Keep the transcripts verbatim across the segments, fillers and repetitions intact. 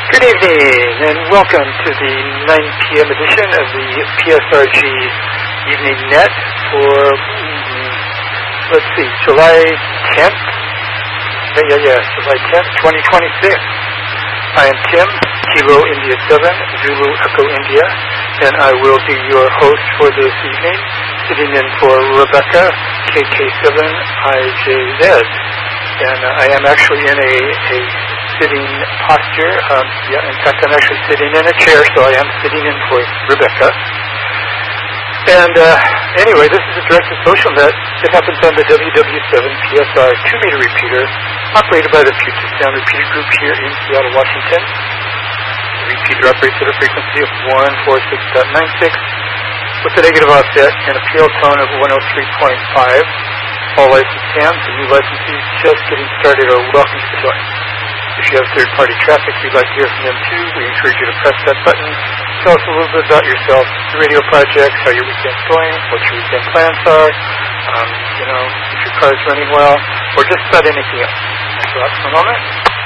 Good evening and welcome to the nine p.m. edition of the P S R G Evening Net for, mm, let's see, July tenth? Yeah, yeah, yeah, July tenth, twenty twenty-six. I am Tim, Kilo India seven, Zulu Echo India, and I will be your host for this evening, sitting in for Rebecca, K K seven I J Z. And uh, I am actually in a, a sitting posture. Um, yeah, in fact, I'm actually sitting in a chair, so I am sitting in for Rebecca. And uh, anyway, this is a directed social net that happens on the W W seven P S R two meter repeater, operated by the Future Sound Repeater Group here in Seattle, Washington. The repeater operates at a frequency of one forty-six point nine six with a negative offset and a P L tone of one oh three point five. All licensed hams and new licensees just getting started are welcome to join. If you have third-party traffic, we'd like to hear from them too. We encourage you to press that button. Tell us a little bit about yourself, the radio projects, how your weekend's going, what your weekend plans are, um, you know, if your car's running well, or just about anything else. So that's for a moment.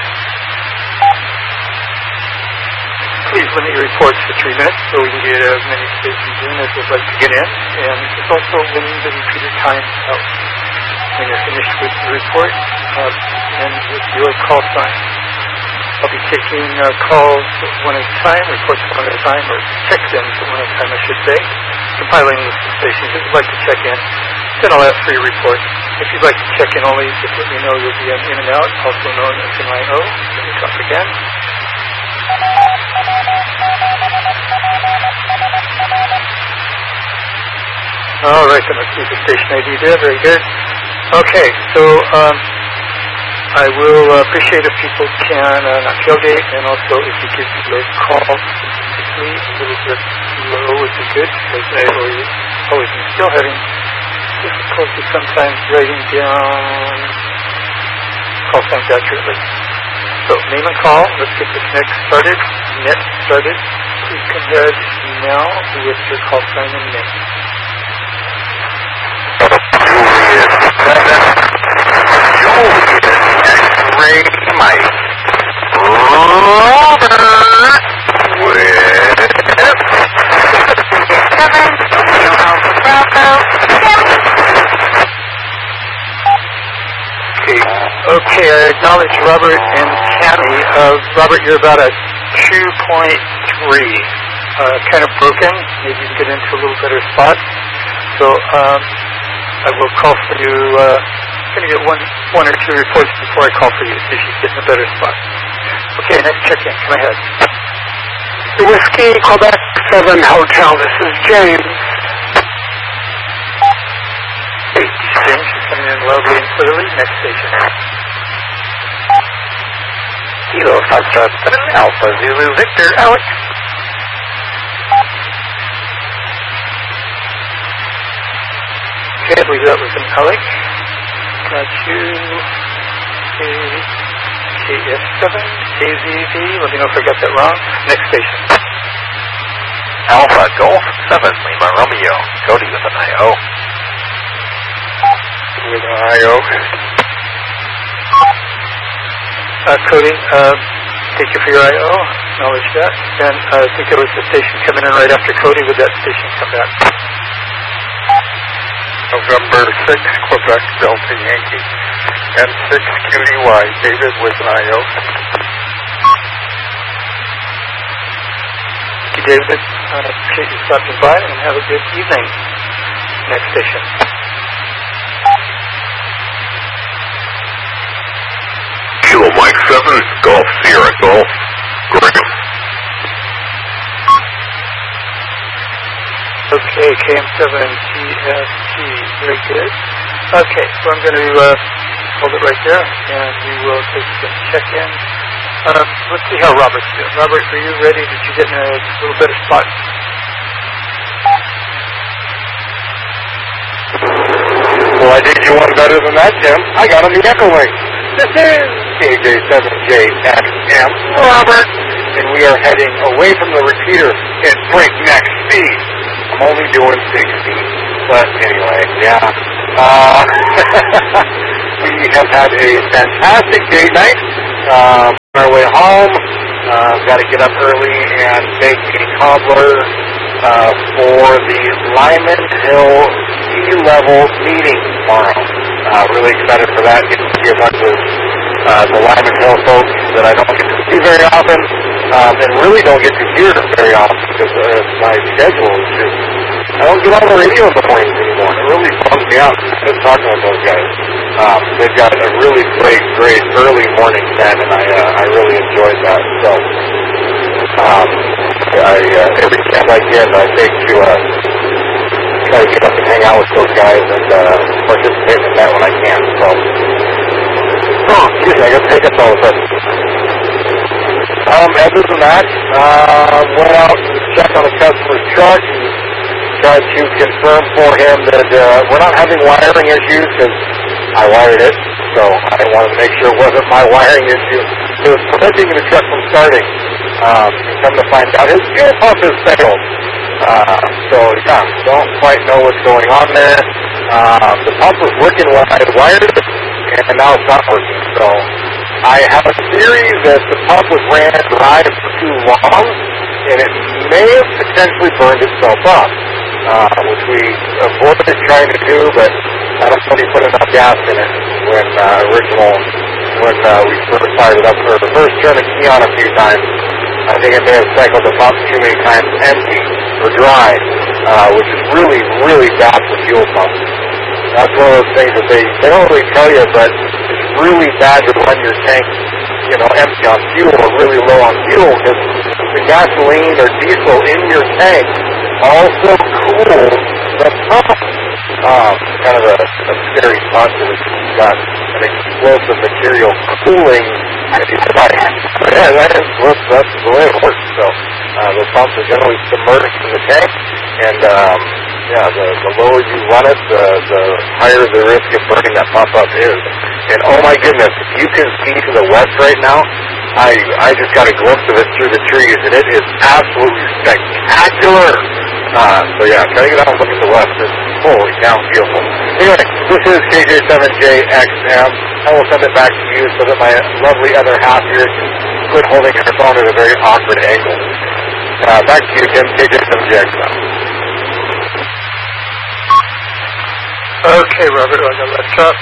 Please limit your reports to three minutes so we can get as many stations in as we'd like to get in, and just also limit the repeater time out. When you're finished with the report, uh, and with your call sign. I'll be taking uh, calls one at a time, reports one at a time, or check-ins one at a time, I should say, compiling the stations. If you'd like to check in, then I'll ask for your report. If you'd like to check in only, just let me know you'll be in and out, also known as an I O. Let me talk again. All right, then let's see the station I D there. Very good. Okay, so um, I will uh, appreciate if people can uh, not tailgate, and also if you give me those calls specifically a little bit low would be good, because I always, always am still having difficulty sometimes writing down call signs accurately. So, name and call. Let's get this next started. Net started. Please come ahead now with your call sign and name. Juliet X-ray Mike Robert with Okay, I acknowledge Robert and Tammy. Uh, Robert, you're about a two point three. Uh, kind of broken. Maybe you can get into a little better spot. So, um, I will call for you. Uh, I'm going to get one, one or two reports before I call for you, see if you get in a better spot. Okay, next check-in. Come ahead. Whiskey, Quebec seven Hotel. This is James. Hey, James, you're coming in loudly and clearly. Next station. Kilo Foxtrot seven Alpha Zulu Victor Alex. Okay, I believe that was an Alex. Got you. K S seven, A Z V. Let me know if I got that wrong. Next station. Alpha Golf seven Lima Romeo. Cody with an I O. With an I O. Uh, Cody, uh, thank you for your I O. Acknowledge that. And uh, I think there was a station coming in right after Cody. Would that station come back? November sixth, Quebec Delta Yankee. M six Q D Y, David with an I O. Thank you, David. I appreciate you stopping by, and have a good evening. Next station. Kilo Mike seven Golf Sierra Golf Graham. Okay, K M seven T S T, very good. Okay, so I'm going to uh, hold it right there, and we will take some check-in. Uh, let's see how Robert's doing. Robert, are you ready? Did you get in a little better spot? Well, I did you one better than that, Tim. I got on the echo link. This is K J seven J X M Robert, and we are heading away from the repeater at breakneck speed. I'm only doing sixty, but anyway, yeah. Uh, we have had a fantastic date night. Uh, on our way home, Uh, got to get up early and make a cobbler uh, for the Lyman Hill C-level meeting tomorrow. Uh, really excited for that. Get to see a bunch of uh, the Lyman Hill folks that I don't get to see very often, um, and really don't get to hear very often because uh, my schedule is just, I don't get on the radio in the mornings anymore. It really bums me out. I was talking with those guys. Um, they've got a really great, great early morning set, and I uh, I really enjoyed that. So um, I uh, every chance I get, I take to uh, try to get up and hang out with those guys and uh, participate in that when I can. So, oh, excuse me, I got to take up all of a sudden. Um, other than that, uh, went out to check on a customer's truck. Tried to confirm for him that uh, we're not having wiring issues because I wired it, so I wanted to make sure it wasn't my wiring issue. It was preventing the truck from starting. Um, and come to find out, his fuel pump is failed. Uh, so, yeah, don't quite know what's going on there. Uh, the pump was working when I had wired it, and now it's not working. So I have a theory that the pump was ran dry for too long, and it may have potentially burned itself up. Uh, which we avoided trying to do, but I don't know if we put enough gas in it when uh, original, when uh, we first fired it up, or the first turned the key on a few times. I think it may have cycled the pump too many times empty or dry, uh, which is really, really bad for fuel pumps. That's one of those things that they, they don't really tell you, but it's really bad to run your tank, you know, empty on fuel or really low on fuel, because the gasoline or diesel in your tank also cools the pump. Um, kind of a, a scary thought that it's got an explosive material cooling. Yeah, that is, that's the way it works. So uh, the pumps are generally submerged in the tank, and um, yeah, the, the lower you run it, the, the higher the risk of burning that pump up is. And oh my goodness, if you can see to the west right now, I I just got a glimpse of it through the trees, and it is absolutely spectacular. Uh, so yeah, try to get out and look at the west. It's holy cow, beautiful. Anyway, this is K J seven J X M. I will send it back to you so that my lovely other half here can quit holding her phone at a very awkward angle. Uh, back to you, Tim, K J seven J X M. Okay, Robert, on the left shot.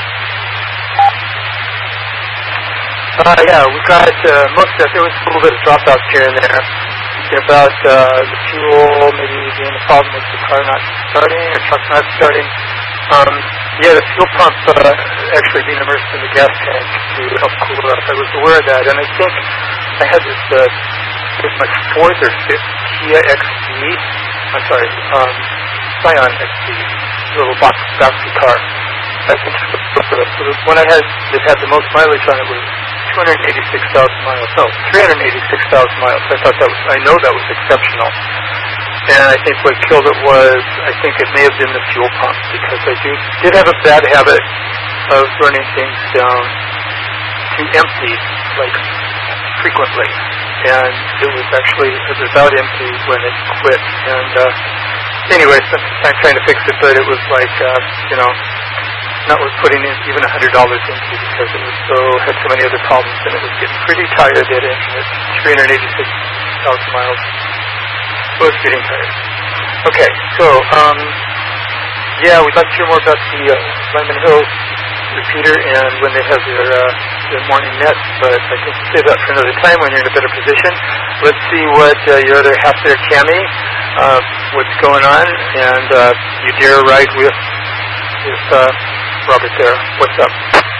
Uh, yeah, we got uh, most of it. There was a little bit of drop-outs here and there. About uh, the fuel maybe being a problem with the car not starting or truck not starting. Um, yeah, the fuel pump uh, actually being immersed in the gas tank to help cool it up. I was aware of that, and I think I had this uh, with my fourth or fifth Kia X D. I'm sorry, um, Scion X D, little box boxy car. I think so the one I had that had the most mileage on it was two hundred eighty-six thousand miles. No, three hundred eighty-six thousand miles. I thought that was, I know that was exceptional. And I think what killed it was, I think it may have been the fuel pump, because I do, did have a bad habit of running things down to empty, like, frequently. And it was actually, it was about empty when it quit. And, uh, anyway, spent some time trying to fix it, but it was like, uh, you know, not worth putting in even a hundred dollars into, because it was so, had so many other problems, and it was getting pretty tired, that engine at three hundred eighty-six thousand miles. It was getting tired. Okay, so, um, yeah, we'd like to hear more about the uh, Lyman Hill repeater and when they have their, uh, their morning nets, but I think we'll save that for another time when you're in a better position. Let's see what uh, your other half there, Tammy, uh, what's going on, and uh, you dare ride with, with uh, Robert there. What's up?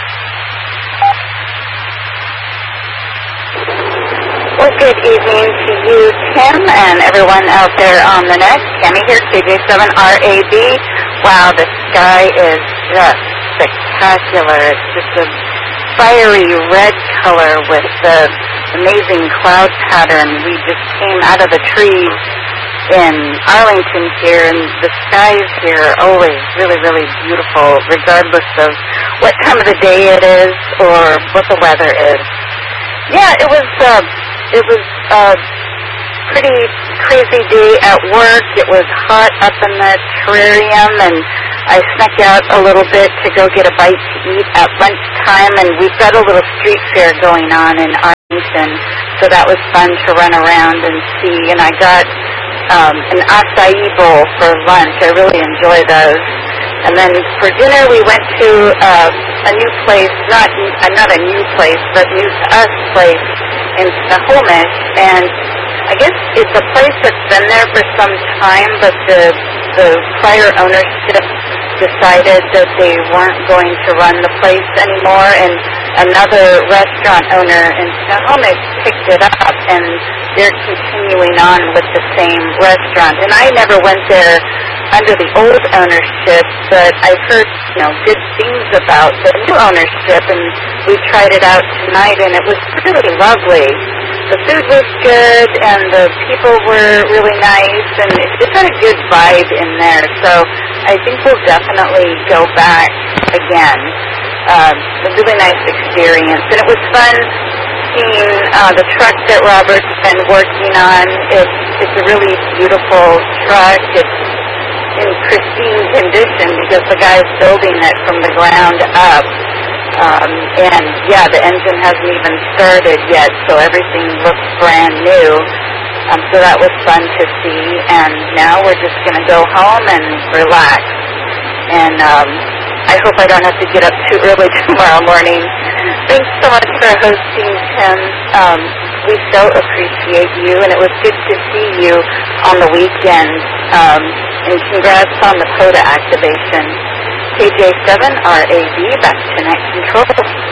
Well, good evening to you, Tim, and everyone out there on the net. Tammy here, K J seven R A B. Wow, the sky is just spectacular. It's just a fiery red color with the amazing cloud pattern. We just came out of the trees in Arlington here, and the skies here are always really, really beautiful, regardless of what time of the day it is or what the weather is. Yeah, it was uh, it was a pretty crazy day at work. It was hot up in the terrarium, and I snuck out a little bit to go get a bite to eat at lunchtime, and we've got a little street fair going on in Arlington so that was fun to run around and see. And I got um, an acai bowl for lunch. I really enjoy those. And then for dinner, we went to uh, a new place, not uh, not a new place, but new to us place in Snohomish. And I guess it's a place that's been there for some time, but the the prior ownership decided that they weren't going to run the place anymore, and another restaurant owner in Snohomish picked it up, and they're continuing on with the same restaurant. And I never went there under the old ownership, but I've heard, you know, good things about the new ownership, and we tried it out tonight, and it was really lovely. The food was good, and the people were really nice, and it just had a good vibe in there. So I think we'll definitely go back again. Um, a really nice experience, and it was fun seeing uh, the truck that Robert's been working on. It's it's a really beautiful truck. It's in pristine condition because the guy's building it from the ground up. Um, and, yeah, the engine hasn't even started yet, so everything looks brand new. Um, so that was fun to see. And now we're just going to go home and relax. And um, I hope I don't have to get up too early tomorrow morning. Thanks so much for hosting, Tim. Um, we so appreciate you, and it was good to see you on the weekend. Um, and congrats on the POTA activation. K J seven R A B, back to Net Control.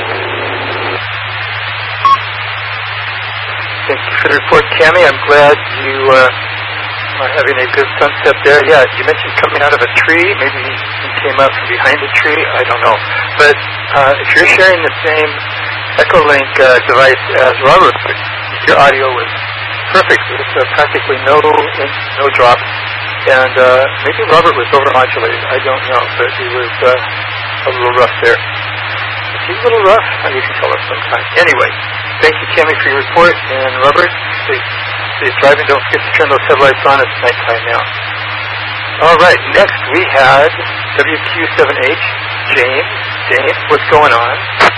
Thank you for the report, Tammy. I'm glad you uh, are having a good sunset there. Yeah, you mentioned coming out of a tree. Maybe you came out from behind a tree. I don't know. But uh, if you're sharing the same Echolink uh, device as Robert, your audio was perfect. There was uh, practically no no drop. And uh, maybe Robert was overmodulated. I don't know, but he was uh, a little rough there. Is he a little rough? Oh, you can tell us sometime. Anyway, thank you, Tammy, for your report. And Robert, safe, safe driving. Don't forget to turn those headlights on. It's nighttime now. All right, next we had W Q seven H, James. James, what's going on?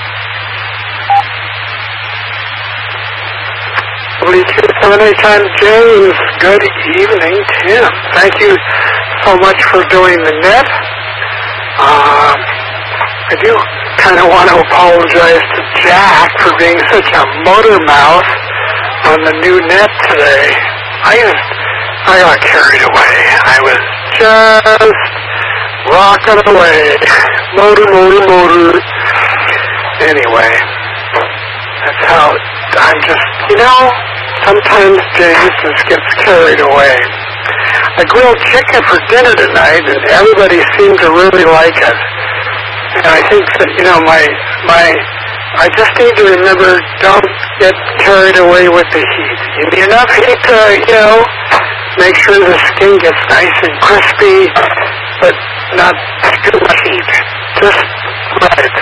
W Q seven H, I'm James. Good evening, Tim. Thank you so much for doing the net. Um, I do kind of want to apologize to Jack for being such a motor mouth on the new net today. I just, I got carried away. I was just rocking away. Motor, motor, motor. Anyway, that's how I'm just, you know, sometimes James just gets carried away. I grilled chicken for dinner tonight, and everybody seemed to really like it. And I think that, you know, my, my, I just need to remember, don't get carried away with the heat. You need enough heat to, you know, make sure the skin gets nice and crispy, but not too much heat. Just right.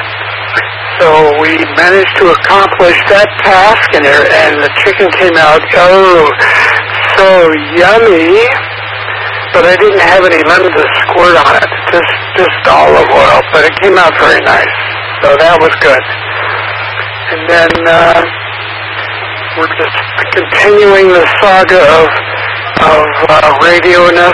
So we managed to accomplish that task, and, there, and the chicken came out, oh, so yummy. But I didn't have any lemon to squirt on it, just just olive oil. But it came out very nice, so that was good. And then uh, we're just continuing the saga of of uh, radio-ness.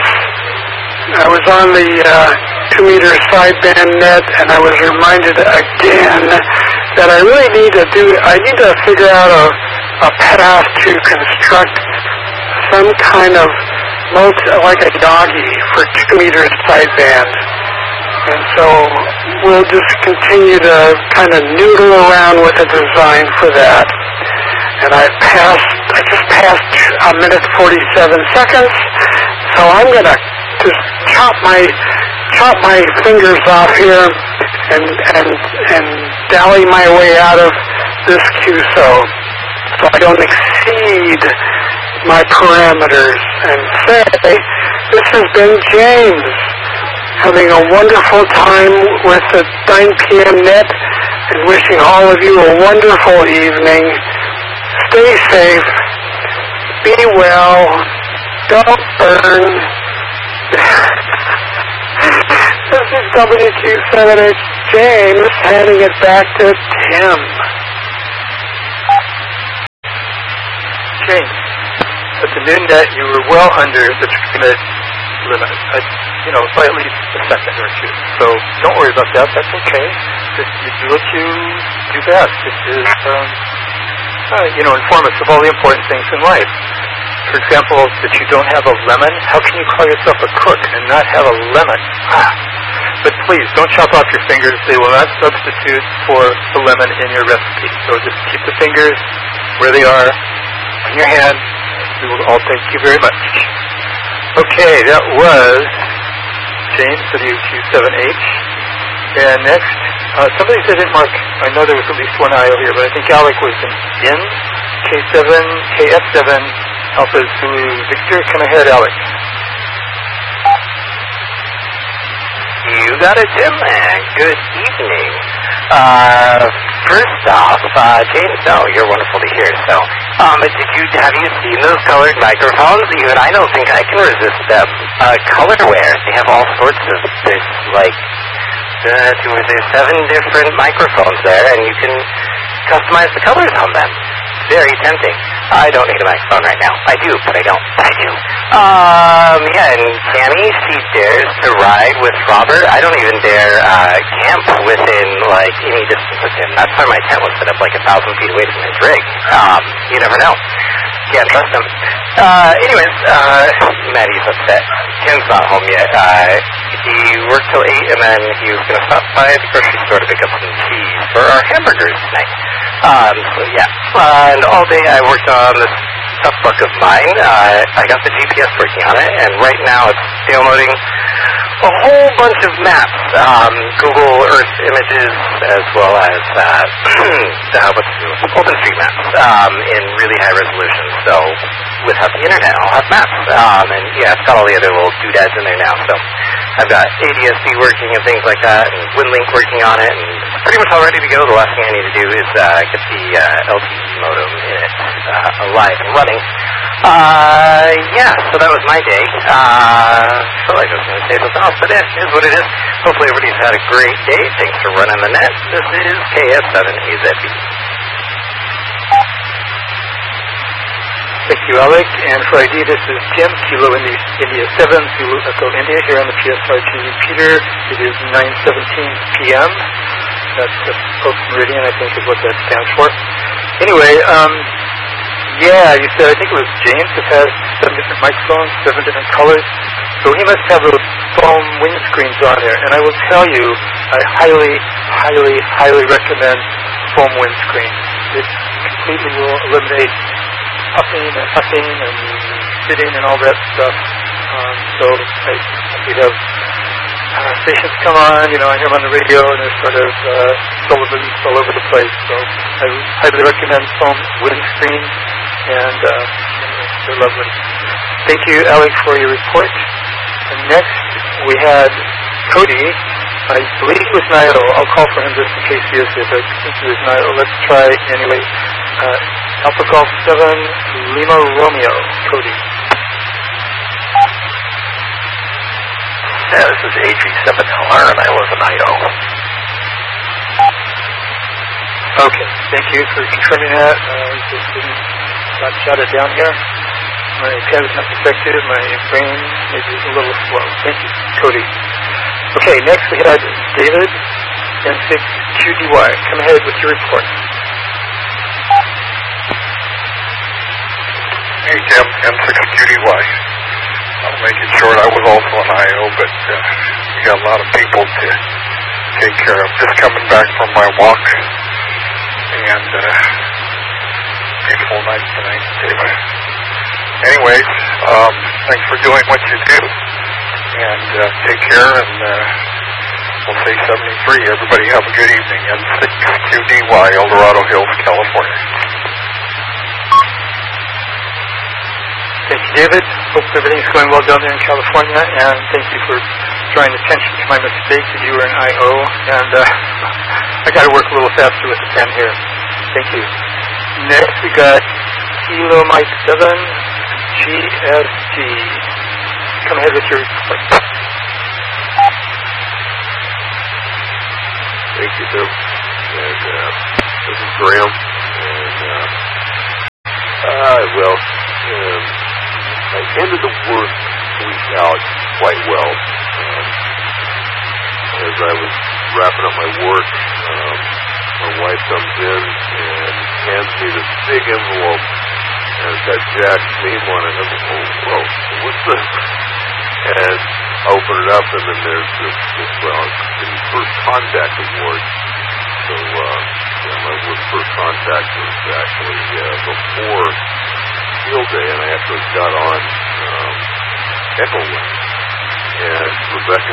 I was on the uh, two-meter sideband net, and I was reminded again that I really need to do. I need to figure out a, a path to construct some kind of multi, like a doggy for two-meter sideband. And so we'll just continue to kind of noodle around with a design for that. And I passed. I just passed a minute forty-seven seconds, so I'm gonna just chop my chop my fingers off here and and and dally my way out of this Q S O, so I don't exceed my parameters. And say, this has been James, having a wonderful time with the nine p.m. net, and wishing all of you a wonderful evening. Stay safe. Be well. Don't burn. This is W Q seven H James handing it back to Tim. changed. At the noon net, you were well under the limit, limit uh, you know, by at least a second or two. So don't worry about that. That's okay. Just you do what you do best, which is, um, uh, you know, inform us of all the important things in life. For example, that you don't have a lemon. How can you call yourself a cook and not have a lemon? Ah. But please, don't chop off your fingers. They will not substitute for the lemon in your recipe. So just keep the fingers where they are on your hand. We will all thank you very much. Okay, that was James, W Q seven H. And next, uh, somebody said didn't mark, I know there was at least one I O here, but I think Alec was in, in K seven, K F seven, Alpha Zulu Victor. Come ahead, Alec. You got it, Tim, and good evening. Uh, first off, uh, James, no, you're wonderful to hear. So, um, did you, have you seen those colored microphones? Even I don't think I can resist them. Uh, colorware, they have all sorts of, there's like, uh, two or three, seven different microphones there, and you can customize the colors on them. Very tempting. I don't need a microphone right now. I do, but I don't. I do. Um, yeah, and Tammy, she dares to ride with Robert. I don't even dare uh, camp within, like, any distance of him. That's why my tent was set up like a thousand feet away from his rig. Um, you never know. Can't trust him. Uh, anyways, uh, Maddie's upset. Tim's not home yet. Uh, he worked till eight, and then he was going to stop by the grocery store to pick up some cheese for our hamburgers tonight. Um, so yeah. Uh, and all day I worked on this tough buck of mine. Uh, I got the G P S working on it, and right now it's downloading a whole bunch of maps, um, Google Earth images, as well as uh, uh, what's it, OpenStreetMap, um, in really high resolution. So without the internet, I'll have maps. Um, and yeah, it's got all the other little doodads in there now. So I've got A D S C working and things like that, and WinLink working on it, and it's pretty much all ready to go. The last thing I need to do is uh, get the uh, L T E modem in it uh, alive and running. Uh, yeah, so that was my day. Uh, I feel like I was going to say something else, but it is what it is. Hopefully everybody's had a great day. Thanks for running the net. This is K F seven A Z B. Thank you, Alec. And for I D, this is Tim, Kilo India, India seven, Zulu Echo India, here on the P S R G repeater. It is nine seventeen p m That's the post meridian, I think is what that stands for. Anyway, um, yeah, you said, I think it was James that has seven different microphones, seven different colors. So he must have those foam windscreens on there. And I will tell you, I highly, highly, highly recommend foam windscreens. It completely will eliminate puffing and huffing and spitting and all that stuff. Um, so I, we have uh, stations come on, you know, I hear them on the radio, and they're sort of uh, syllables all over the place. So I highly recommend foam windscreens, and uh, they're lovely. Thank you, Alec, for your report. And next, we had Cody. I believe he was an I O. I'll call for him just in case he is here, but I think he was an I O. Let's try anyway. Uh, Alpha Golf seven, Lima Romeo, Cody. Yeah, this is A G seven L R, and I was an I O. Okay, thank you for confirming that. Uh, just didn't got jotted down here. My pen is not effective. My brain maybe is a little slow. Thank you, Cody. Okay, next we had David, N six Q D Y. Come ahead with your report. Hey, Tim, N six Q D Y. I'll make it short. I was also an I O, but uh, we got a lot of people to take care of. Just coming back from my walk, and uh, beautiful night tonight, David. Anyways, um, thanks for doing what you do, and uh, take care, and uh, we'll say seventy-three. Everybody have a good evening. N six Q D Y, El Dorado Hills, California. Thank you, David. Hope everything's going well down there in California, and thank you for drawing attention to my mistake that you were an I O, and uh, I got to work a little faster with the pen here. Thank you. Next, we got Kilo Mike seven, G S G. Come ahead with your report. Thank you, Tim. And uh, this is Graham. And uh, uh, well, um, I ended the work week out quite well. Um, as I was wrapping up my work, um, my wife comes in and hands me this big envelope, and it's got Jack's name on it. I'm like, oh, whoa, what's this? And I open it up, and then there's this, this well, the First Contact Award. So, uh, yeah, my first contact was actually uh, before field day, and I actually got on um, Echo Wing. And Rebecca,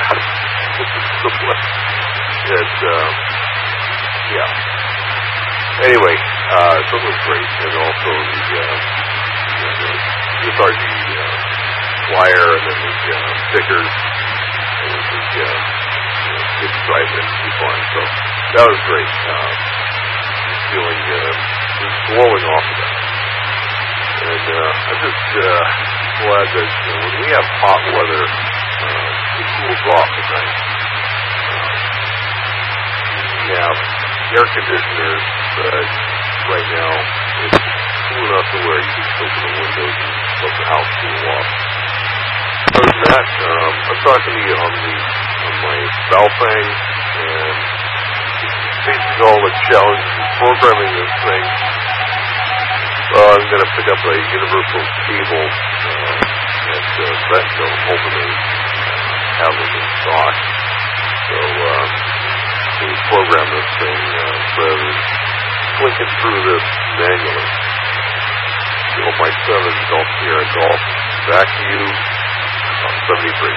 it, um, yeah. Anyway, uh, so it was great, and also the, uh, you know, the C S R G uh, flyer, and then the uh, stickers, and the uh, you know, big stripe and coupon. So that was great. Uh, feeling uh, just glowing off of that. And uh, I'm just uh, glad that you know, when we have hot weather, uh, it cools off at night. Uh, we have air conditioners, but right now it's cool enough to where you can open the windows and let the house cool off. Other than that, um, I'm talking to you on the on my Baofeng, and facing all the challenges of programming this thing. Uh, I'm going to pick up a universal cable uh, at uh, Vetco, hoping to have them in stock. So um, we program this thing uh, rather than clicking through this manually. Kilo Mike seven, Golf Sierra Golf. Back to you on seventy-three.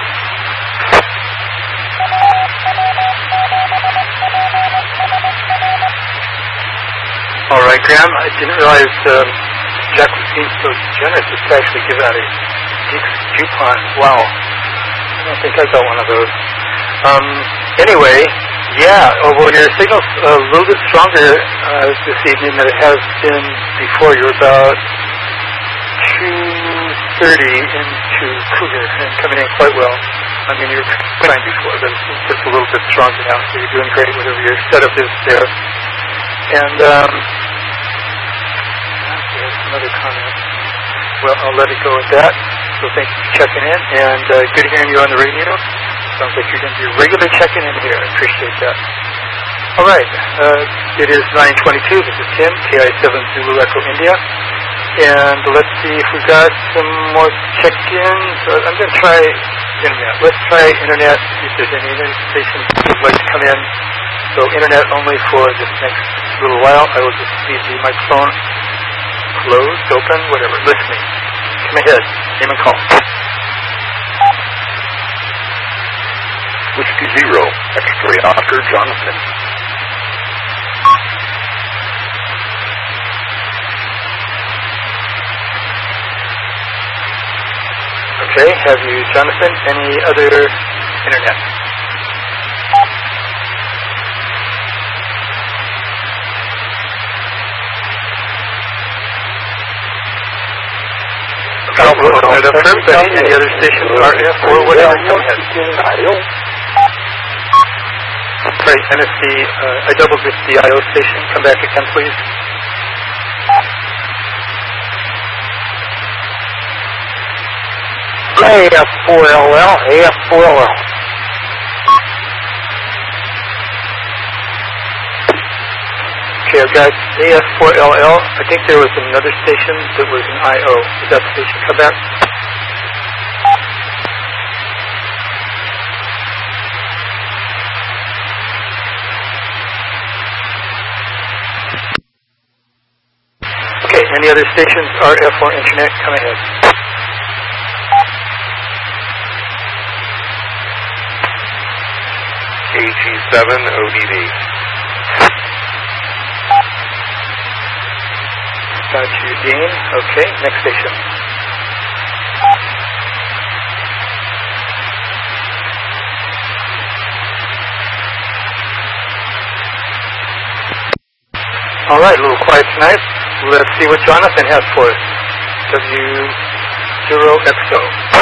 All right, Graham, I didn't realize um, Jack was being so generous as to actually give out a Geeks coupon. Wow. I don't think I got one of those. Um, anyway, yeah, oh, well, your signal's a little bit stronger uh, this evening than it has been before. You're about two thirty into Cougar and coming in quite well. I mean, you were fine before, but it's just a little bit stronger now, so you're doing great, whatever your setup is there. And, um, there's another comment. Well, I'll let it go at that. So thank you for checking in, and uh, good hearing you on the radio. Sounds like you're going to be regular checking in here. I appreciate that. All right. Uh, it is nine twenty-two. This is Tim, K I seven Zulu Echo India. And let's see if we've got some more check-ins. Uh, I'm going to try internet. Let's try internet, see if there's any internet stations that would like to come in. So internet only for this next little while. I will just leave the microphone closed, open, whatever, listening. Come ahead. Name and call. Whiskey Zero, X-Ray Oscar, Jonathan. Okay, have you, Jonathan, any other internet? I'll open it up for everybody. Any other stations, R F or whatever, come ahead. Right, N S C, uh, I doubled this the I O station. Come back again, please. A F four L L, A F four L L. Okay, I've got A F four L L. I think there was another station that was an I O. Is that station? Come back. Okay, any other stations, R F or internet? Come ahead. K G seven O D D. Got you, Dean. Okay, next station. All right, a little quiet tonight. Let's see what Jonathan has for us. W zero X O.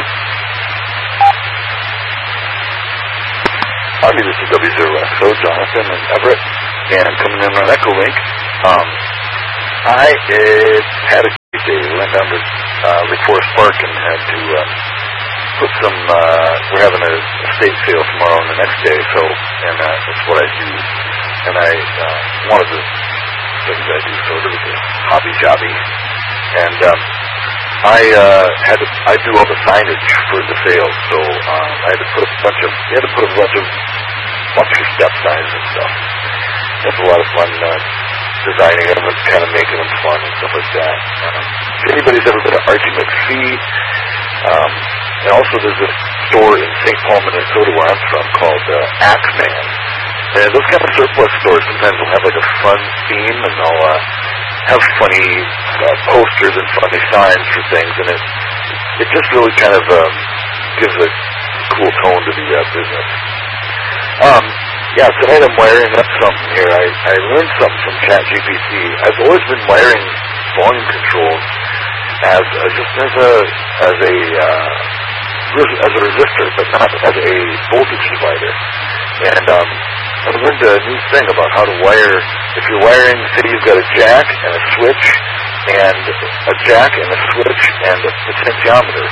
Hi, this is W zero X O, Jonathan and Everett, and coming in on Echo Link. Um, I uh, had a great day. Went out down to uh, Lake Forest Park and had to um, put some, uh, we're having a estate sale tomorrow and the next day, so, and uh, that's what I do. And I, uh, one of the things I do, sort of, is a hobby jobby. And um, I uh, had to, I do all the signage for the sale, so um, I had to put a bunch of, we had to put a bunch of, bunch of step signs and stuff. That's a lot of fun, uh, designing them and kind of making them fun and stuff like that. Um, if anybody's ever been to Archie McPhee, um, and also there's a store in Saint Paul, Minnesota, where I'm from, called uh, Axeman. And those kind of surplus stores sometimes will have like a fun theme, and they'll uh, have funny uh, posters and funny signs for things, and it it just really kind of um, gives a cool tone to the uh, business. Um, yeah, tonight I'm wiring up something here. I, I learned something from ChatGPT. I've always been wiring volume controls as a, just as a as a uh, as a resistor, but not as a voltage divider. And um, I learned a new thing about how to wire. If you're wiring, say you've got a jack and a switch, and a jack and a switch and a potentiometer.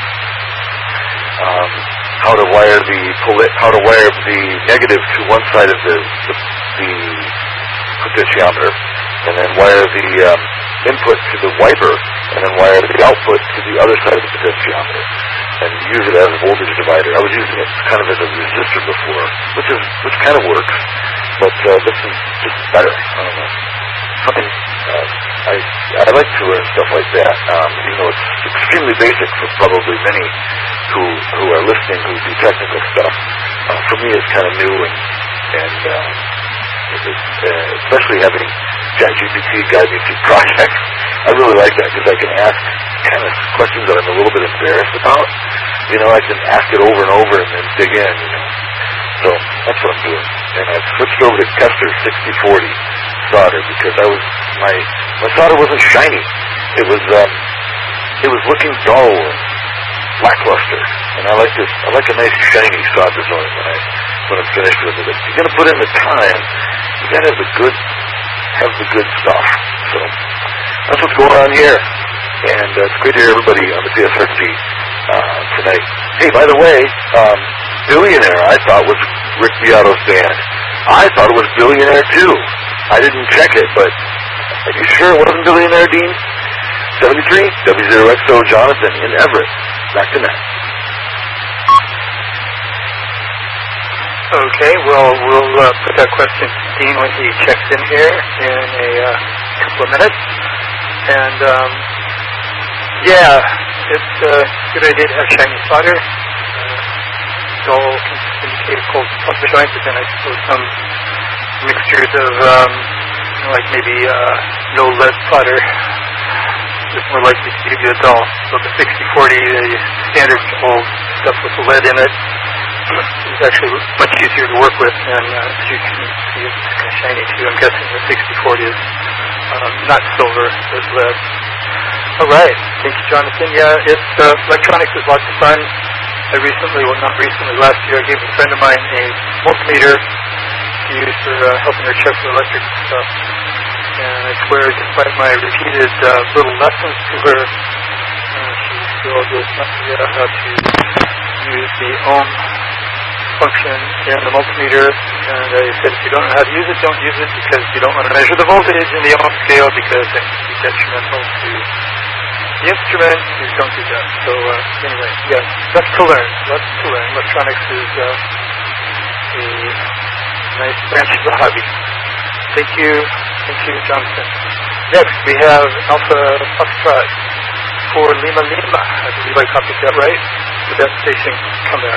Um, how to wire the how to wire the negative to one side of the the, the potentiometer, and then wire the um, input to the wiper, and then wire the output to the other side of the potentiometer, and use it as a voltage divider. I was using it kind of as a resistor before, which is which kind of works, but uh, this is just better. I don't know. Something uh, I I like to learn stuff like that. Um, you know, it's extremely basic for probably many who who are listening who do technical stuff. Uh, for me, it's kind of new, and and uh, it, uh, especially having ChatGPT guide me through projects. I really like that because I can ask kind of questions that I'm a little bit embarrassed about. You know, I can ask it over and over and then dig in. You know, so that's what I'm doing. And I've switched over to Kester sixty forty solder because I was my my solder wasn't shiny. It was um, it was looking dull and lackluster, and I like this. I like a nice shiny solder joint when I when I'm finished with it. If you're going to put in the time, you got to have the good have the good stuff. So that's what's going on here, and uh, it's great to hear everybody on the P S R T uh, tonight. Hey, by the way, um, Billionaire I thought was Rick Beato's band. I thought it was Billionaire too. I didn't check it, but are you sure it wasn't Billionaire, Dean? seventy-three W zero X O Jonathan in Everett. Back to net. Okay, well, we'll uh, put that question to Dean when he checks in here in a uh, couple of minutes. And, um, yeah, it's a good idea to have shiny solder. Uh, dull, indicated cold solder joint, but then I suppose some mixtures of, um, like maybe uh, no lead solder is more likely to give you a dull. So the sixty forty, the standard old stuff with the lead in it, is actually much easier to work with, and uh, as you can see, it's kind of shiny too. I'm guessing the sixty forty is um, not silver, it's lead. All right, thank you, Jonathan. Yeah, it's uh, electronics is lots of fun. I recently, well, not recently, last year, I gave a friend of mine a multimeter to use for uh, helping her check for electric stuff. And I swear, despite my repeated uh, little lessons to her, uh, she still does not figure out how to use the ohm function in the multimeter. And I said, if you don't know how to use it, don't use it, because you don't want to measure the voltage in the ohm scale, because that can be detrimental to the instrument. You don't do that. So uh, anyway, yes, lots to learn. Lots to learn. Electronics is uh, a nice branch of the hobby. Thank you. Thank you, Jonathan. Next, we have Alpha Foxtrot for Lima Lima. I believe I copied that right. With that station, come back.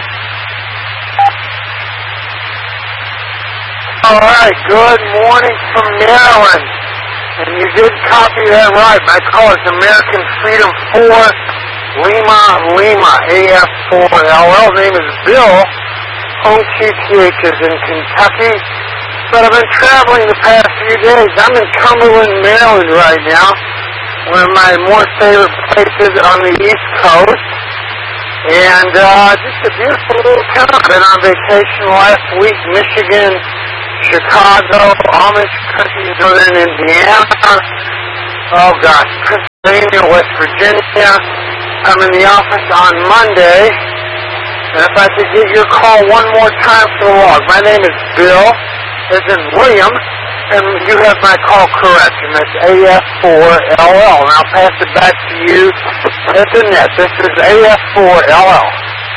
All right, good morning from Maryland. And you did copy that right. My call is American Freedom four, Lima Lima, A F four L L. Name is Bill. Home Q T H is in Kentucky. But I've been traveling the past few days. I'm in Cumberland, Maryland right now, one of my more favorite places on the East Coast. And uh, just a beautiful little town. I've been on vacation last week, Michigan, Chicago, Amish country, northern Indiana. Oh gosh, Pennsylvania, West Virginia. I'm in the office on Monday. And if I could get your call one more time for the log. My name is Bill, as in William, and you have my call correct, and that's A F four L L. And I'll pass it back to you at the net. This is A F four L L.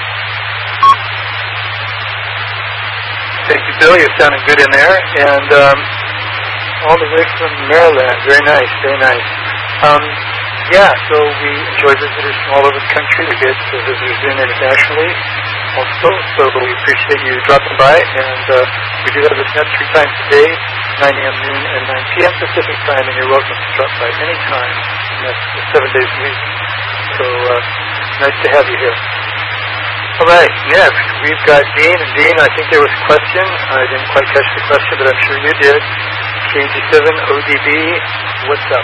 Thank you, Bill. You're sounding good in there. And um, all the way from Maryland. Very nice, very nice. Um, yeah, so we enjoy visitors from all over the country. We get uh, visitors in internationally also. So we appreciate you dropping by. And uh, we do have this net three times a day, nine a.m., noon, and nine p.m. Pacific time. And you're welcome to drop by any time. And that's seven days a week. So uh, nice to have you here. All right, next we've got Dean, and Dean, I think there was a question. I didn't quite catch the question, but I'm sure you did. K G seven O D B, what's up?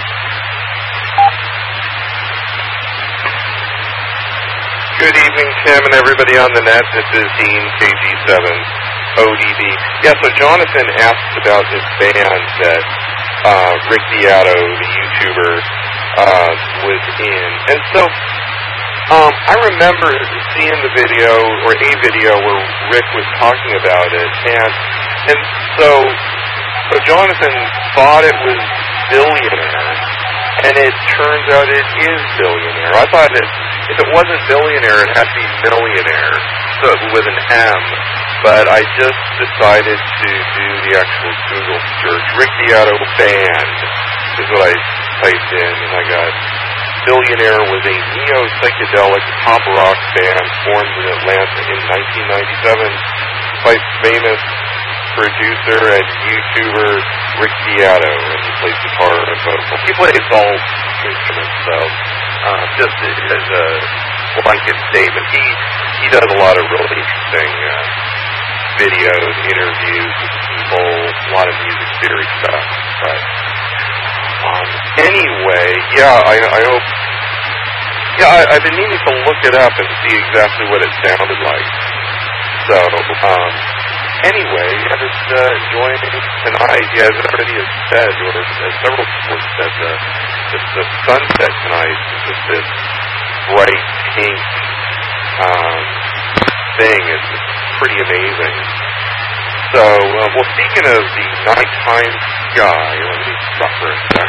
Good evening, Tim, and everybody on the net. This is Dean, K G seven O D B. Yeah, so Jonathan asked about this band that uh, Rick Beato, the YouTuber, uh, was in. And so Um, I remember seeing the video, or a video, where Rick was talking about it, and and so, so Jonathan thought it was Billionaire, and it turns out it is Billionaire. I thought that if it wasn't Billionaire, it had to be Millionaire, so with an M, but I just decided to do the actual Google search. Rick Beato Band is what I typed in, and I got Billionaire was a neo-psychedelic pop rock band formed in Atlanta in nineteen ninety-seven by famous producer and YouTuber Rick Beato, and he plays guitar and vocal. He plays all instruments, so uh, just as a blanket statement, he he does a lot of really interesting uh, videos, interviews with people, a lot of music theory stuff, but Um, anyway, yeah, I, I hope, yeah, I, I've been needing to look it up and see exactly what it sounded like. So, um, anyway, I just uh, enjoying tonight, yeah, as everybody has said, or as several people have said, uh, just the sunset tonight is just this bright pink um, thing. It's, it's pretty amazing. So, uh, well, speaking of the nighttime sky, let me stop for a sec.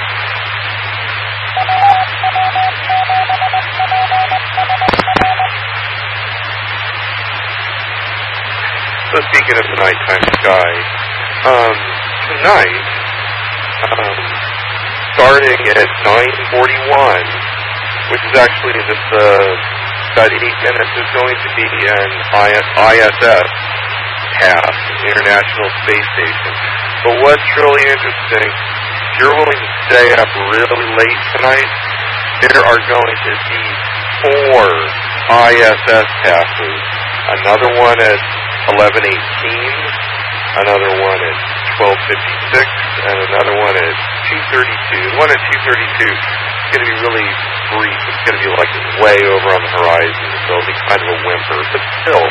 So, speaking of the nighttime sky, um, tonight, um, starting at nine forty-one, which is actually just uh, about eight minutes, is going to be an I S S pass, International Space Station. But what's really interesting, if you're willing to stay up really late tonight, there are going to be four I S S passes. Another one at eleven eighteen, another one at twelve fifty-six, and another one at two thirty-two. The one at two thirty-two is going to be really brief. It's going to be like way over on the horizon, so it'll be kind of a whimper, but still.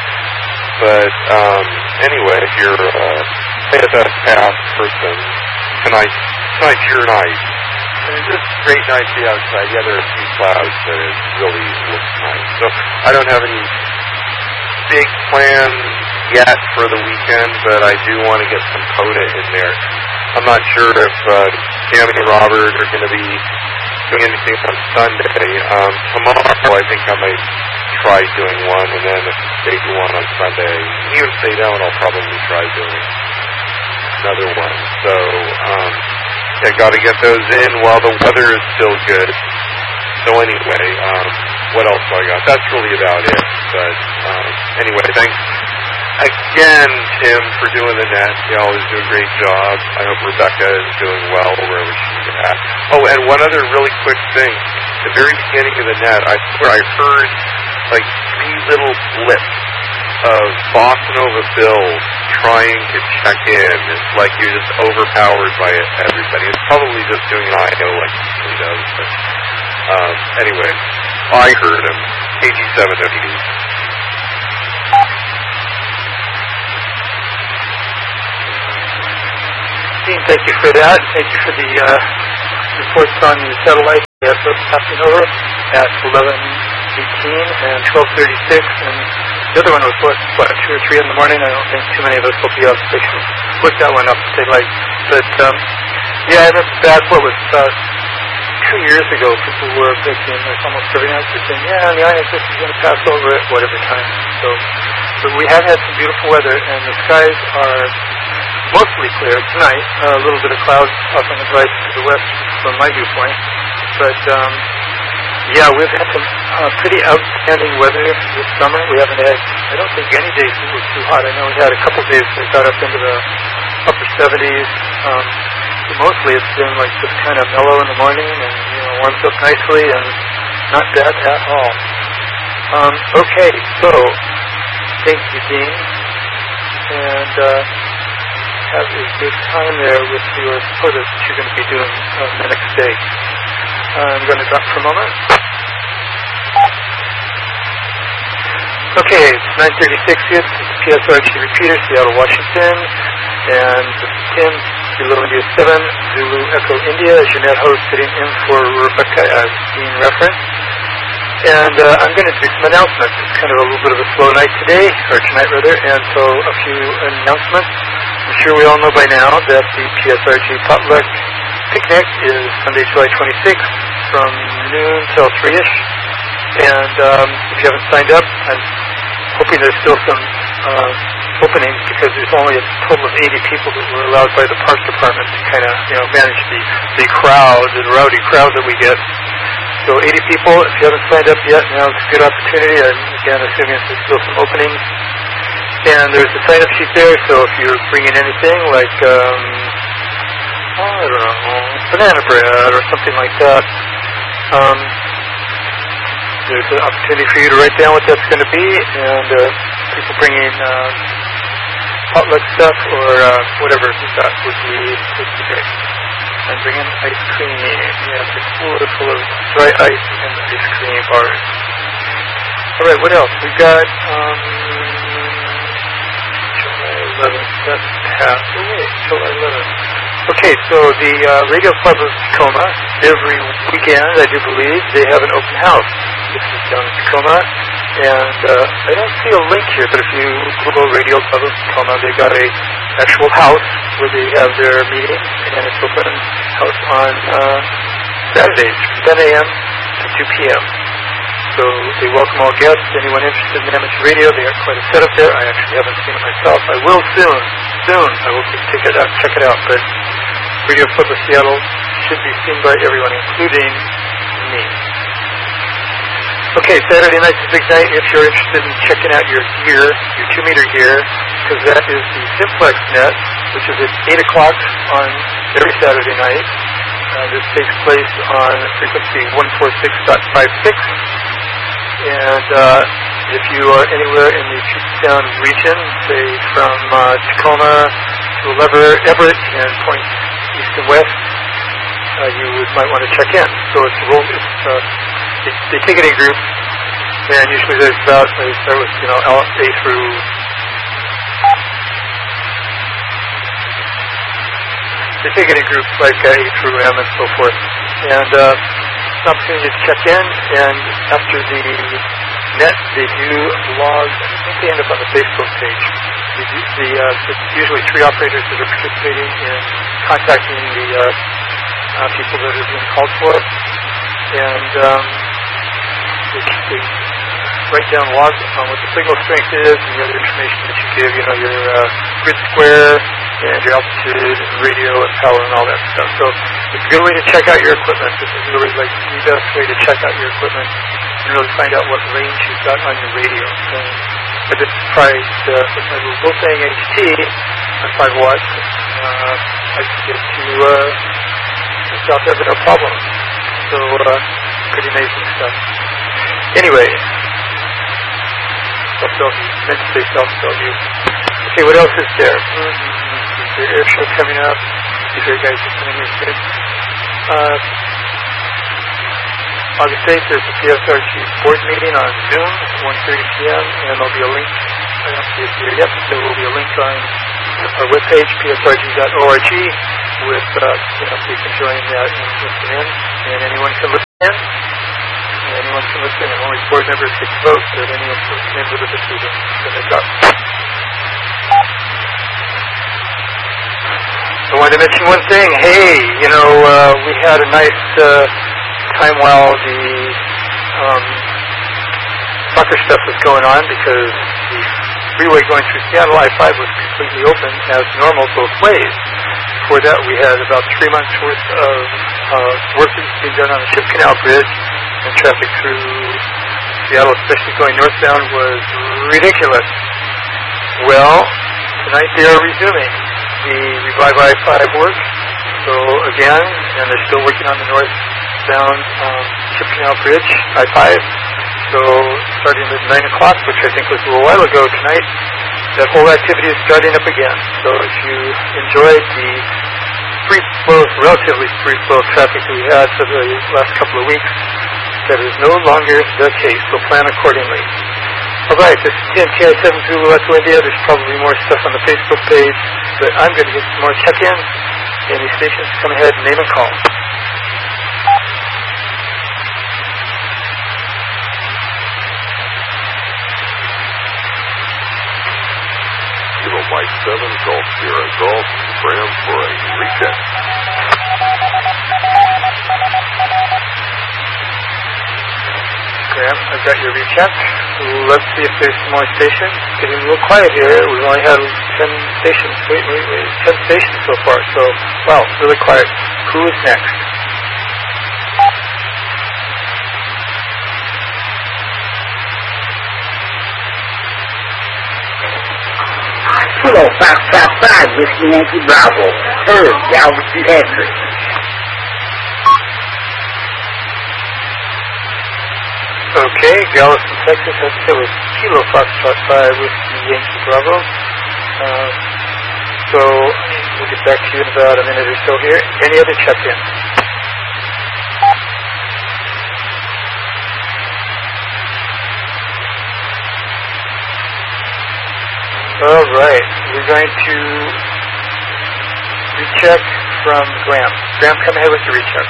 But um, anyway, if you're a I S S pass person, tonight, tonight's your night. And it's just a great night to be outside. Yeah, there are a few clouds, but it really looks nice. So I don't have any big plans yet for the weekend, but I do want to get some POTA in there. I'm not sure if uh, Tammy and Robert are going to be doing anything on Sunday. Um, tomorrow, I think I might try doing one, and then if they do one on Sunday, even if they don't, I'll probably try doing another one. So, um, yeah, got to get those in while the weather is still good. So anyway, um, what else do I got? That's really about it. But um, anyway, thanks again, Tim, for doing the net. You always do a great job. I hope Rebecca is doing well wherever she's at. Oh, and one other really quick thing. At the very beginning of the net, I swear I heard like three little blips of Bossa Nova Bill trying to check in. It's like you're just overpowered by everybody. It's probably just doing an I O like he usually does. But um, anyway, I heard him. K G seven O D B. Dean, thank you for that. Thank you for the uh, reports on the satellite. Yes, passing over at eleven eighteen and twelve thirty-six, and the other one was, what, what, two or three in the morning? I don't think too many of us will be up. They should look that one up if they like. But, um, yeah, I remember back, what was, uh, two years ago, people were thinking, like almost every night, they're saying, yeah, the I S S is going to pass over at whatever time. So, but we have had some beautiful weather, and the skies are mostly clear tonight. Uh, a little bit of clouds up on the right to the west from my viewpoint. But, um, yeah, we've had some uh, pretty outstanding weather this summer. We haven't had, I don't think, any days that were too hot. I know we had a couple days that got up into the upper seventies. Um, but mostly it's been like just kind of mellow in the morning and, you know, warms up nicely and not bad at all. Um, okay, so thank you, Dean. And uh, have a good time there with your photos that you're going to be doing uh, the next day. I'm going to drop for a moment. Okay, it's nine thirty-six here. This is P S R G Repeater, Seattle, Washington. And this is Tim, Zulu India seven, Zulu Echo India, as your net host sitting in for Rebecca as Dean referenced. And uh, I'm going to do some announcements. It's kind of a little bit of a slow night today, or tonight rather, and so a few announcements. I'm sure we all know by now that the P S R G Potluck Picnic is Sunday, July twenty-sixth from noon till three-ish. And um, if you haven't signed up, I'm hoping there's still some uh, openings because there's only a total of eighty people that were allowed by the park department to kind of, you know, manage the, the crowd, the rowdy crowd that we get. So eighty people, if you haven't signed up yet, now it's a good opportunity. I'm, again, assuming there's still some openings. And there's a sign-up sheet there, so if you're bringing anything like, um, oh, I don't know, banana bread or something like that, um, there's an opportunity for you to write down what that's going to be, and uh, people bringing uh, potluck stuff or uh, whatever you've got would be, would be great. I'm bringing ice cream. Yes, it's full, full of dry ice and ice cream bars. All right, what else? We've got um, July eleventh. That's past. Oh, wait, July eleventh. Okay, so the uh, Radio Club of Tacoma, every weekend, I do believe, they have an open house. This is down in Tacoma, and uh, I don't see a link here, but if you Google Radio Club of Tacoma, they've got a actual house where they have their meetings, and it's open house on uh, Saturdays from ten a.m. to two p.m. So they welcome all guests, anyone interested in amateur radio. They got quite a setup there. I actually haven't seen it myself. I will soon. Soon. I will take it out, check it out. But Radio Club of Seattle should be seen by everyone, including me. Okay, Saturday night's a big night if you're interested in checking out your gear, your two-meter gear, because that is the Simplex Net, which is at eight o'clock on every Saturday night. Uh, this takes place on frequency one forty-six point five six. And uh, if you are anywhere in the Puget Sound region, say from uh, Tacoma to Lever, Everett, and points east and west, uh, you would, might want to check in. So it's a roll, it's uh, the, the ticketing group, and usually there's about, they start with, you know, A through the ticketing groups like uh, A through M and so forth. And uh, it's an opportunity to check in, and after the net, they do blogs. I think they end up on the Facebook page. The, the, uh, it's usually three operators that are participating in contacting the uh, uh, people that are being called for. And um, they, they write down logs on what the signal strength is and the other information that you give, you know, your uh, grid square and your altitude and radio and power and all that stuff. So it's a good way to check out your equipment. This is really like the best way to check out your equipment and really find out what range you've got on your radio. So I just priced uh, with my little Wolfgang H T on five watts. Uh, I can get to uh, South Ever no problem. So uh, pretty amazing stuff. Anyway, self-Bellevue. Meant to say self-Bellevue. Okay, what else is there? Mm-hmm. Is there air show coming up? These are guys are coming in good. Uh, August eighth, there's a P S R G board meeting on Zoom at one thirty p.m. and there'll be a link. I don't see it here yet, but there will be a link on our webpage, P S R G dot org, with, uh, you know, so you can join that and listen in, and anyone can listen. board members get to vote that any of those names of the proceedings that they got. I wanted to mention one thing. Hey, you know, uh, we had a nice uh, time while the um, soccer stuff was going on because the freeway going through Seattle I five was completely open as normal both ways. Before that, we had about three months worth of uh, work that was being done on the Ship Canal Bridge, and traffic through Seattle, especially going northbound, was ridiculous. Well, tonight they are resuming the Revive I five work. So again, and they're still working on the northbound um, Ship Canal Bridge, I five. So starting at nine o'clock, which I think was a little while ago tonight, that whole activity is starting up again. So if you enjoyed the free flow, relatively free flow of traffic that we had for the last couple of weeks, that is no longer the case. So plan accordingly. All right, this is T N K I seven Zulu Echo India. There's probably more stuff on the Facebook page, but I'm going to get some more check-ins. Any stations, come ahead, name and call. Kilo Mike seven, Golf Sierra Golf, Graham for a recheck. Graham, I've got your recheck. Let's see if there's some more stations. It's getting a little quiet here. We've only had ten stations. Wait, wait, wait. ten stations so far. So, wow, really quiet. Who is next? Kilo five five five, Whiskey Yankee Bravo. Herb, Galveston, Texas. Okay, Galveston, Texas. I think it was Kilo Foxtrot five Whiskey Yankee Bravo. Uh, so we'll get back to you in about a minute or so here. Any other check-ins? All right, we're going to recheck from Graham. Graham, come ahead with your recheck.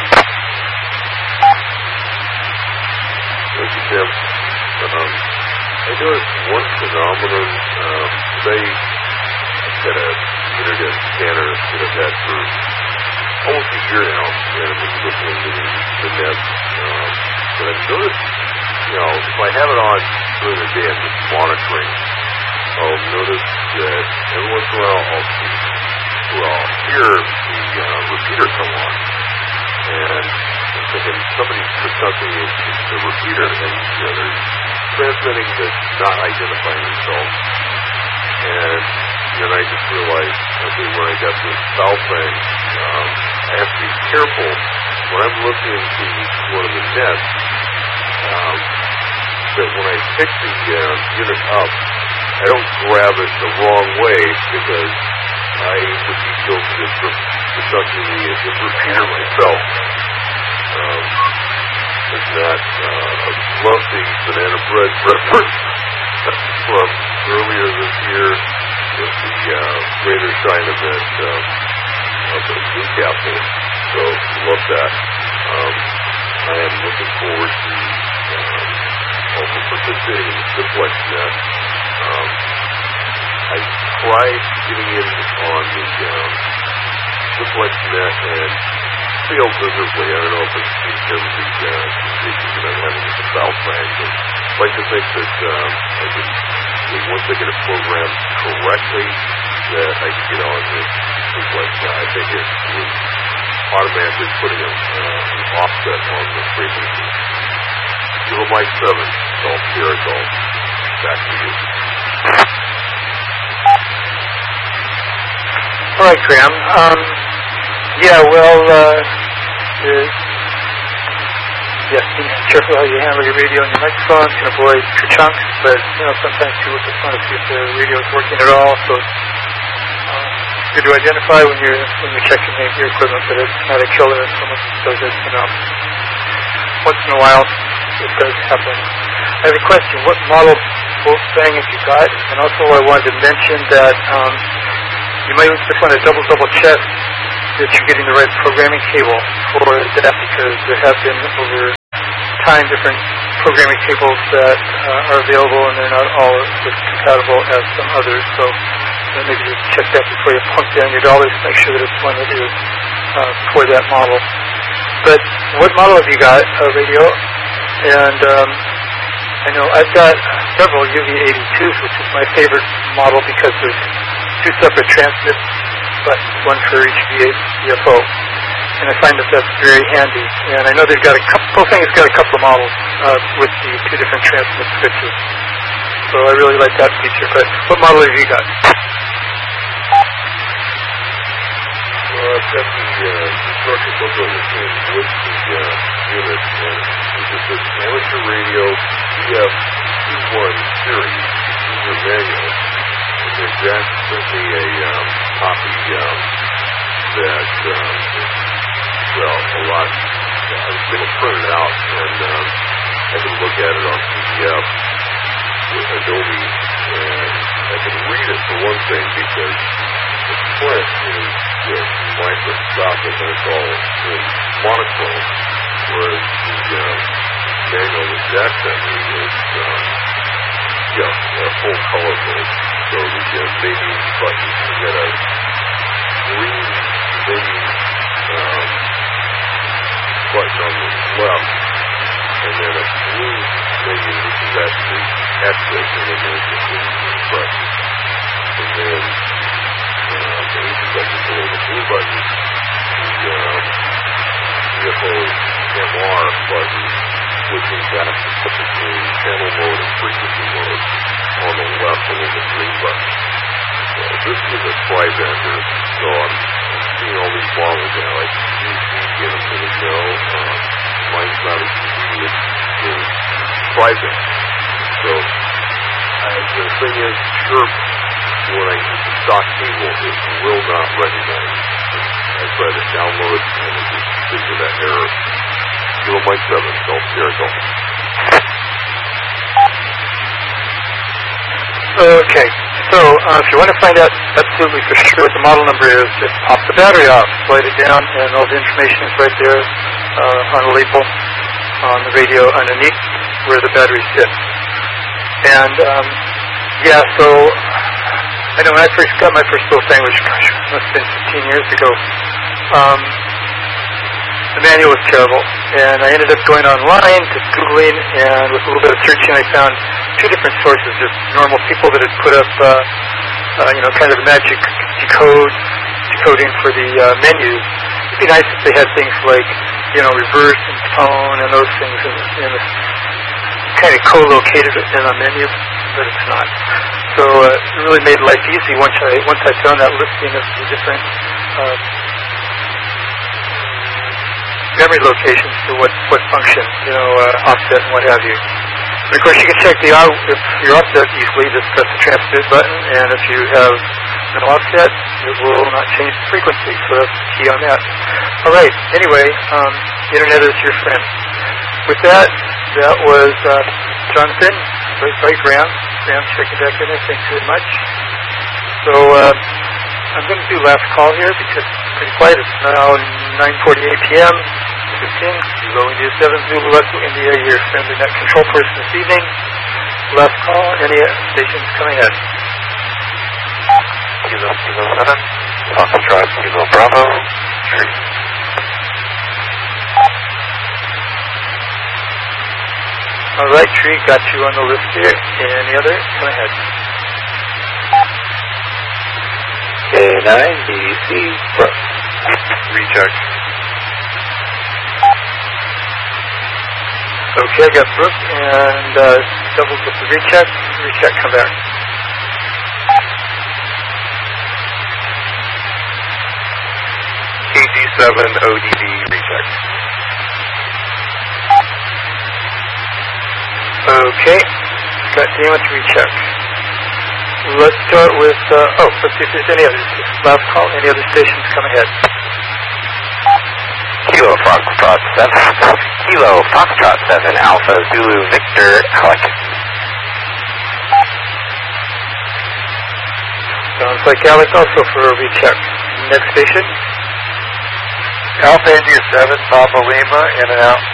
Thank you, Tim. Um, I noticed one phenomenon. Um, they had an internet scanner that I've had for almost a year now, and I've been looking into the, the net. Um, but I've noticed, you know, if I have it on during the day, I'm just monitoring. I'll notice that every once in a while I'll see, well, I'll hear the uh, repeater come on, and I'm thinking somebody put something into the repeater, and you know, they're transmitting but not identifying themselves. And then I just realized, okay, when I got this south thing, um, I have to be careful when I'm listening to one of the nets, um, that when I pick the uh, unit up, I don't grab it the wrong way because I would be guilty of conducting the, the repeater myself. Um, is that uh, I love the banana bread reference from earlier this year with the uh, Greater Shine event um, of the Blue Capsule. So love that. Um, I am looking forward to um, also participating in the Simplex Net. Um, I tried getting in on the um, Simplex Net and failed miserably. I don't know if it's because of the uh, communications that I'm having with the South Bank, but I'd like to think that um, I can, once I get it programmed correctly, that I can get on this Simplex Net. I think it was automatically putting a, uh, an offset on the frequency. Kilo Mike seven, Golf Sierra Golf. Back to you. All right, Graham. Um, yeah, well, uh, uh, yes, be careful how you handle your radio and your microphone. You can avoid chunks, but, you know, sometimes people just want to see if the radio is working at all, so it's uh, good to identify when you're when you're checking your equipment, but it's not a killer if someone does it, you know. Once in a while, it does happen. I have a question. What model Wolfsbane have you got? And also I wanted to mention that um, you might just want to double, double check that you're getting the right programming cable for that, because there have been over time different programming tables that uh, are available, and they're not all as compatible as some others. So uh, maybe just check that before you plunk down your dollars. Make sure that it's one that is uh, for that model. But what model have you got? A radio, and um, I know I've got several U V eighty-twos, which is my favorite model because there's two separate transmits, but one for each V F O. And I find that that's very handy. And I know they've got a couple, both things got a couple of models uh, with the two different transmit switches. So I really like that feature. But what model have you got? Well, I've got the uh, instruction booklet with the uh, unit, and it's this amateur radio E F twenty-one series, user manual. And then Jack sent me a um, copy um, that um, well, a lot. I was going to print it out, and um, I can look at it on P D F with Adobe, and I can read it for one thing because the print is just microscopic and it's all in monochrome, whereas the um, manual that Jack sent me is, um, yeah, uh, full color mode. So the uh, menu button, you get a green menu um, button on the left, and then a blue menu, which is actually access, and then there's a green button. And then uh, the easy button below the blue button, the um, V F O M R button, which is actually between channel mode and frequency mode on the left below the green button. So this is a tri-vendor, so I'm seeing all these models now. I do see them to the show. Uh, mine's not a T V, it's in private. So uh, the thing is, sure, when I use the stock cable, it will not recognize it. I try to download it, and it just gives you that error. Kilo Mike seven, Golf Sierra Golf. Okay, so uh, if you want to find out absolutely for sure what the model number is, just pop the battery off, slide it down, and all the information is right there uh, on the label on the radio underneath where the battery sits. And um, yeah, so I know when I first got my first little thing, which gosh, must have been fifteen years ago, um, the manual was terrible, and I ended up going online, just Googling, and with a little bit of searching, I found two different sources, just normal people that had put up, uh, uh, you know, kind of the magic decode, decoding for the uh, menus. It'd be nice if they had things like, you know, reverse and tone and those things, and, and kind of co-located in a menu, but it's not. So uh, it really made life easy once I once I found that listing of the different uh, memory locations for what, what function, you know, uh, offset and what have you. And of course, you can check the out if you're offset easily. Just press the transmit button, and if you have an offset, it will not change the frequency. So that's the key on that. All right. Anyway, um, the internet is your friend. With that, that was uh, Jonathan, right by Graham. Graham checking back in. Thanks very much. So uh, I'm going to do last call here because it's pretty quiet. It's now nine forty-eight p.m. fifteen, Zulu India seven, Zulu Echo India, your friendly net control person this evening. Last call, any stations coming in? Kilo Kilo seven, Foxtrot Kilo Bravo, Tree. All right, Tree, got you on the list here. Any other? Come ahead. K nine, B C, recheck. Okay, I got Brooke and uh, double with the recheck. Recheck, come back. K G seven, O D B, recheck. Okay, got Damon to recheck. Let's start with, uh, oh, let's see if there's any others. Last call, any other stations, come ahead. Kilo Foxtrot seven, Kilo Foxtrot seven, Alpha Zulu Victor Alec. Sounds like Alec also for a recheck. Next station. Alpha India seven, Papa Lima, in and out.